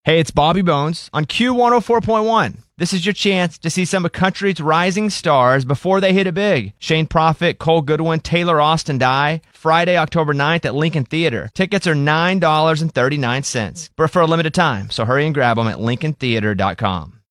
Hey, it's Bobby Bones on Q104.1. This is your chance to see some of country's rising stars before they hit it big. Shane Prophet, Cole Goodwin, Taylor Austin die Friday, October 9th at Lincoln Theater. Tickets are $9.39, but for a limited time, so hurry and grab them at lincolntheater.com.